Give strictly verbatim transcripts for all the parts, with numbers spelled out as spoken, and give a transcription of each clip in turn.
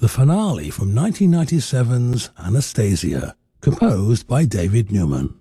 the finale from nineteen ninety-seven's Anastasia, composed by David Newman.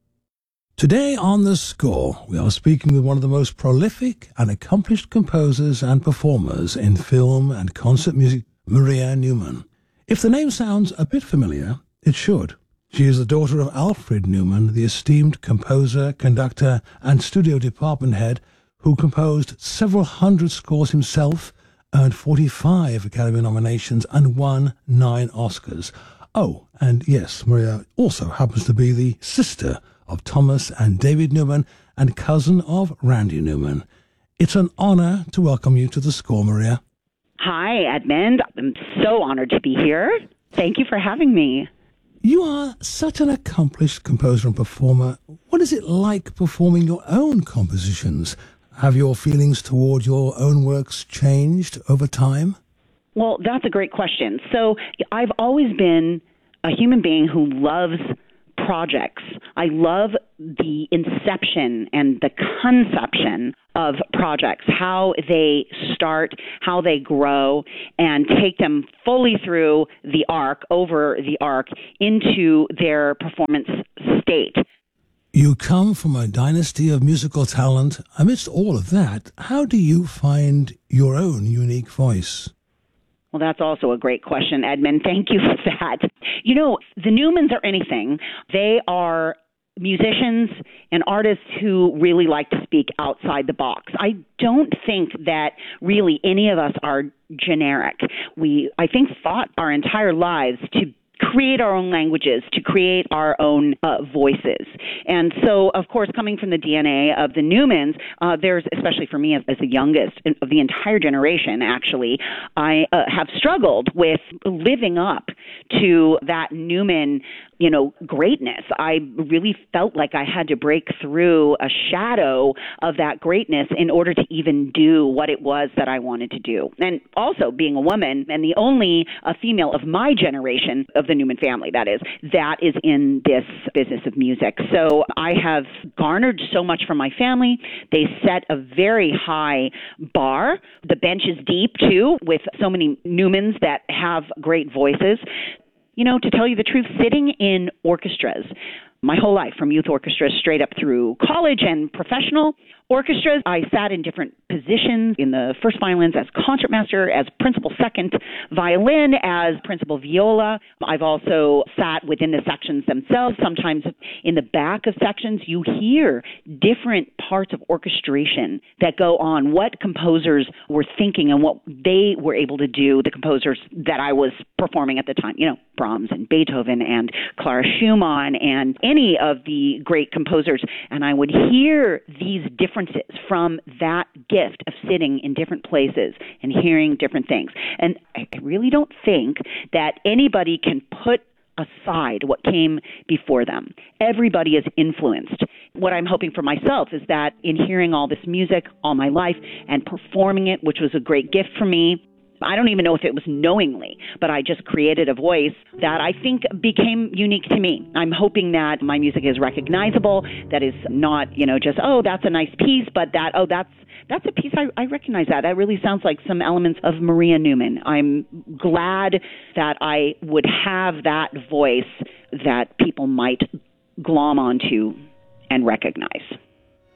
Today on The Score, we are speaking with one of the most prolific and accomplished composers and performers in film and concert music, Maria Newman. If the name sounds a bit familiar, it should. She is the daughter of Alfred Newman, the esteemed composer, conductor, and studio department head who composed several hundred scores himself, earned forty-five Academy nominations, and won nine Oscars. Oh, and yes, Maria also happens to be the sister of Thomas and David Newman and cousin of Randy Newman. It's an honor to welcome you to The Score, Maria. Hi, Edmund. I'm so honored to be here. Thank you for having me. You are such an accomplished composer and performer. What is it like performing your own compositions? Have your feelings toward your own works changed over time? Well, that's a great question. So I've always been a human being who loves projects. I love the inception and the conception of projects, how they start, how they grow, and take them fully through the arc, over the arc, into their performance state. You come from a dynasty of musical talent. Amidst all of that, how do you find your own unique voice? Well, that's also a great question, Edmund. Thank you for that. You know, the Newmans are anything. They are musicians and artists who really like to speak outside the box. I don't think that really any of us are generic. We, I think, fought our entire lives to create our own languages, to create our own uh, voices. And so, of course, coming from the D N A of the Newmans, uh, there's, especially for me as, as the youngest of the entire generation, actually, I uh, have struggled with living up to that Newman, you know, greatness. I really felt like I had to break through a shadow of that greatness in order to even do what it was that I wanted to do. And also being a woman and the only uh, female of my generation, of the Newman family, that is, that is in this business of music. So I have garnered so much from my family. They set a very high bar. The bench is deep, too, with so many Newmans that have great voices. You know, to tell you the truth, sitting in orchestras my whole life, from youth orchestras straight up through college and professional orchestras, I sat in different positions in the first violins as concertmaster, as principal second violin, as principal viola. I've also sat within the sections themselves. Sometimes in the back of sections, you hear different parts of orchestration that go on, what composers were thinking and what they were able to do, the composers that I was performing at the time, you know, Brahms and Beethoven and Clara Schumann and any of the great composers. And I would hear these differences from that gift of sitting in different places and hearing different things. And I really don't think that anybody can put aside what came before them. Everybody is influenced. What I'm hoping for myself is that in hearing all this music all my life and performing it, which was a great gift for me, I don't even know if it was knowingly, but I just created a voice that I think became unique to me. I'm hoping that my music is recognizable, that is not, you know, just, oh, that's a nice piece, but that, oh, that's that's a piece, I, I recognize that. That really sounds like some elements of Maria Newman. I'm glad that I would have that voice that people might glom onto and recognize.